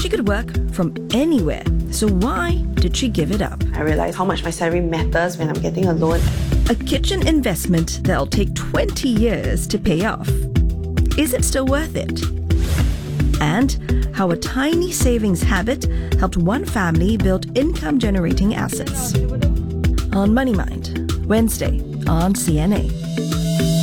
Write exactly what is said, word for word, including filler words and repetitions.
She could work from anywhere, so why did she give it up? I realized how much my salary matters when I'm getting a loan. A kitchen investment that'll take twenty years to pay off. Is it still worth it? And how a tiny savings habit helped one family build income-generating assets. On Money Mind, Wednesday on C N A.